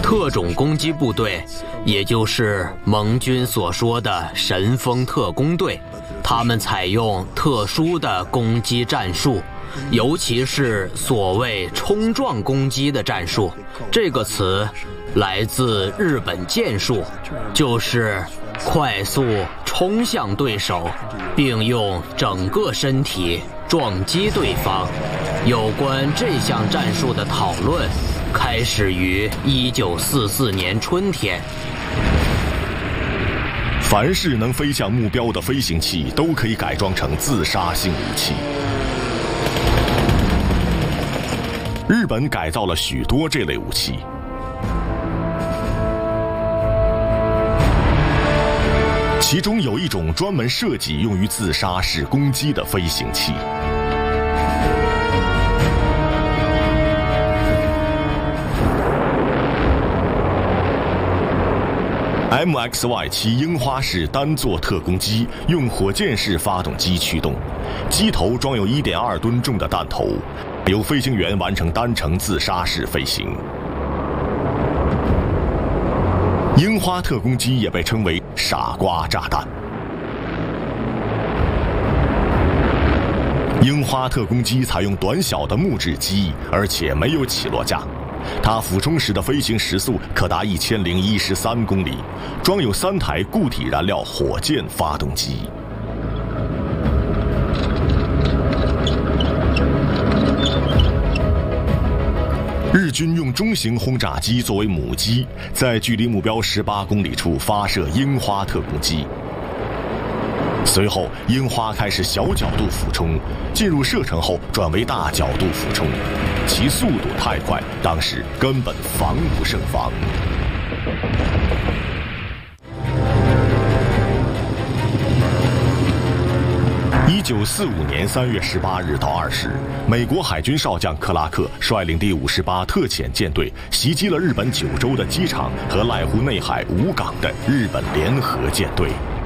特种攻击部队，也就是盟军所说的神风特工队，他们采用特殊的攻击战术，尤其是所谓冲撞攻击的战术。这个词来自日本剑术，就是快速冲向对手，并用整个身体撞击对方。有关这项战术的讨论开始于1944年春天。 凡是能飞向目标的飞行器都可以改装成自杀性武器。日本改造了许多这类武器，其中有一种专门设计用于自杀式攻击的飞行器。MXY-7樱花式单座特攻机用火箭式发动机驱动，机头装有 1.2 吨重的弹头，由飞行员完成单程自杀式飞行。樱花特攻机也被称为傻瓜炸弹。樱花特攻机采用短小的木质机翼，而且没有起落架。它俯冲时的飞行时速可达1013公里，装有3台固体燃料火箭发动机。日军用中型轰炸机作为母机，在距离目标18公里处发射樱花特攻机。随后，樱花开始小角度俯冲，进入射程后转为大角度俯冲，其速度太快，当时根本防不胜防。1945年3月18日到20日，美国海军少将克拉克率领第58特遣舰队袭击了日本九州的机场和濑户内海5港的日本联合舰队。